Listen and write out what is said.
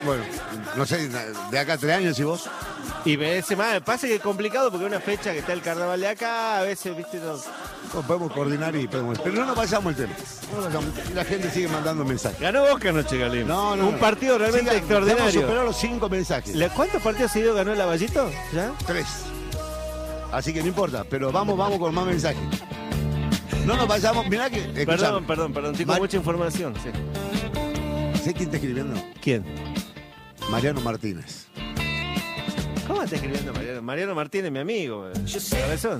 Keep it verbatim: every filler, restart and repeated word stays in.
Bueno, no sé, de acá a tres años y vos. Y me dice, más, pasa que es complicado porque una fecha que está el carnaval de acá, a veces, viste, no. No, podemos coordinar y podemos. Pero no nos vayamos el tema. No nos vayamos. Y la gente sigue mandando mensajes. Ganó Boca anoche, Galín. No, no. Un no. partido realmente Sigan, extraordinario. Hemos superado los cinco mensajes. ¿Le- ¿Cuántos partidos seguidos ganó el Lavallito? ¿Ya? Tres. Así que no importa, pero vamos, vamos con más mensajes. No nos vayamos, mirá que. Perdón, escuchame. perdón, perdón, tengo Mar- mucha información. Sí. ¿Sé quién está escribiendo? ¿Quién? Mariano Martínez. ¿Cómo está escribiendo Mariano? Mariano Martínez, mi amigo. Cabezón.